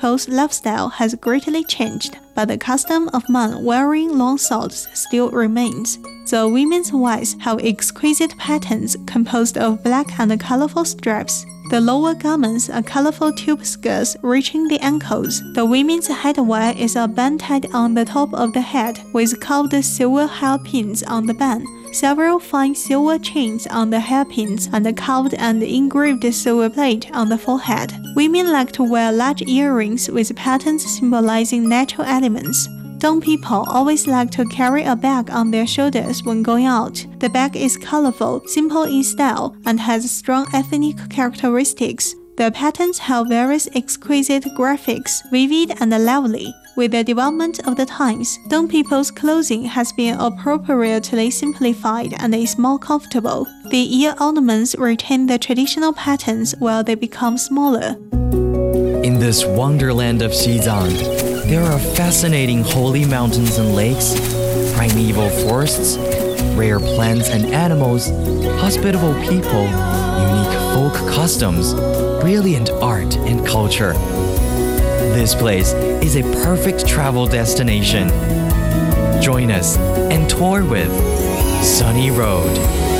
people's lifestyle has greatly changed, but the custom of men wearing long socks still remains. The women's wears have exquisite patterns composed of black and colorful stripes. The lower garments are colorful tube skirts reaching the ankles. The women's headwear is a band tied on the top of the head with carved silver hairpins on the band. Several fine silver chains on the hairpins and a carved and engraved silver plate on the forehead. Women like to wear large earrings with patterns symbolizing natural elements. Dong people always like to carry a bag on their shoulders when going out. The bag is colorful, simple in style, and has strong ethnic characteristics. The patterns have various exquisite graphics, vivid and lively. With the development of the times, Dong people's clothing has been appropriately simplified and is more comfortable. The ear ornaments retain the traditional patterns while they become smaller. In this wonderland of Xizang, there are fascinating holy mountains and lakes, primeval forests, rare plants and animals, hospitable people, unique folk customs, brilliant art and culture. This place is a perfect travel destination. Join us and tour with Sunny Road.